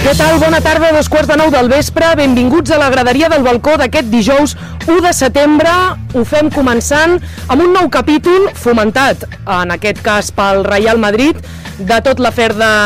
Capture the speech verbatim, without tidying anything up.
Què tal? Bona tarda, dos quarts de nou del vespre. Benvinguts a la graderia del balcó d'aquest dijous u de setembre. Ho fem començant amb un nou capítol fomentat, en aquest cas pel Reial Madrid, de tot l'afer de